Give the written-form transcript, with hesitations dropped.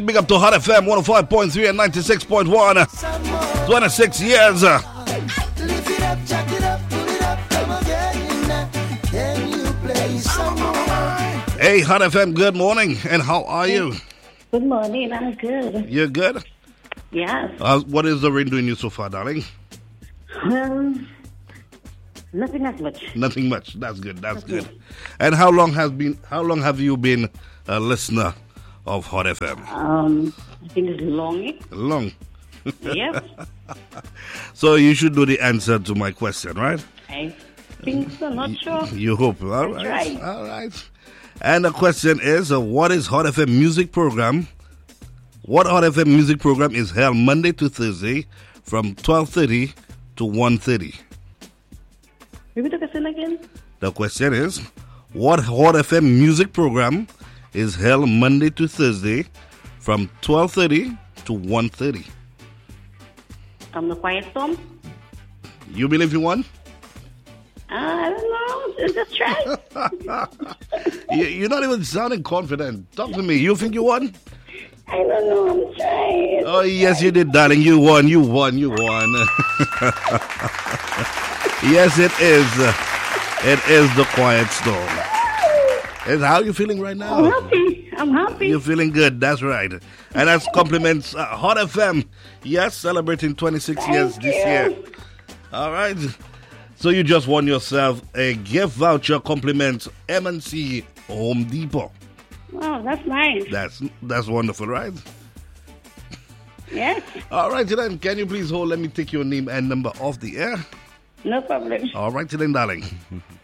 Big up to Hot FM 105.3 and 96.1. 26 years. Hey, Hot FM, good morning. And how are you? Good morning, I'm good. You're good? Yes. What is the rain doing you so far, darling? Nothing as much. Nothing much. That's good. That's good. And how long have you been a listener of Hot FM? I think it's long. Long. Yes. So you should know the answer to my question, right? I think so, not sure. You hope. All right. Right. All right. And the question is, what is Hot FM music program? What Hot FM music program is held Monday to Thursday from 12:30 to 1:30? Repeat the question again. The question is, what Hot FM music program is held Monday to Thursday from 12:30 to 1:30? The Quiet Storm. You believe you won? I don't know. Just try. You're not even sounding confident. Talk to me. You think you won? I don't know. I'm trying. Oh, yes, you did, darling. You won. You won. You won. Yes, it is. It is the Quiet Storm. And how are you feeling right now? I'm happy. You're feeling good. That's right. And that's compliments Hot FM. Yes, celebrating 26 years this year. All right. So you just won yourself a gift voucher, compliments M&C Home Depot. Oh, that's nice. That's wonderful, right? Yes. All right, then. Can you please hold? Let me take your name and number off the air. No problem. All right, then, darling.